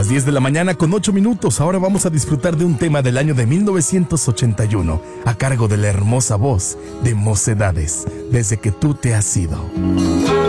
10 de la mañana con 8 minutos. Ahora vamos a disfrutar de un tema del año de 1981 a cargo de la hermosa voz de Mocedades, Desde que tú te has ido.